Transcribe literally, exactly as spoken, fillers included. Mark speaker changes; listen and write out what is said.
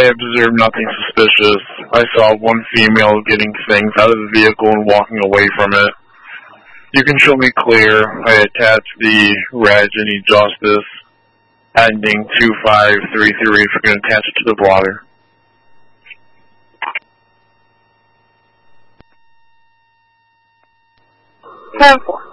Speaker 1: I observed nothing suspicious. I saw one female getting things out of the vehicle and walking away from it. You can show me clear. I attach the Rajini Justice ending two five three three if you're going to attach it to the blotter.
Speaker 2: ten four.